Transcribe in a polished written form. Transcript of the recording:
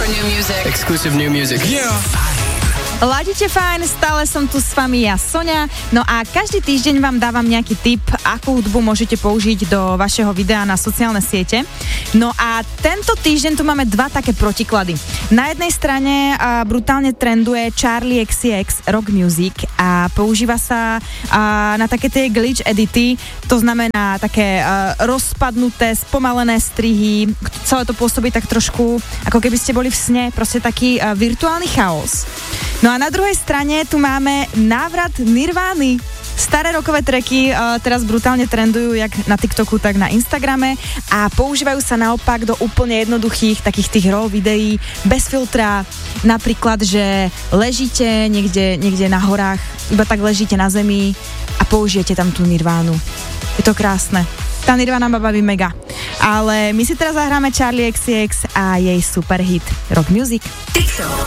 Exclusive new music. Yeah. Ladíte fajn, stále som tu s vami ja, Soňa. No a každý týždeň vám dávam nejaký tip, akú hudbu môžete použiť do vašeho videa na sociálne siete. No a tento týždeň tu máme dva také protiklady. Na jednej strane brutálne trenduje Charli XCX Rock Music a používa sa na také tie glitch edity, to znamená také rozpadnuté, spomalené strihy, celé to pôsobí tak trošku, ako keby ste boli v sne, proste taký virtuálny chaos. No a na druhej strane tu máme návrat Nirvány. Staré rockové tracky teraz brutálne trendujú jak na TikToku, tak na Instagrame a používajú sa naopak do úplne jednoduchých takých tých raw videí, bez filtra. Napríklad, že ležíte niekde na horách, iba tak ležíte na zemi a použijete tam tú Nirvánu. Je to krásne. Tá Nirvana ma baví mega. Ale my si teraz zahráme Charli XCX a jej super hit Rock Music. TikTok.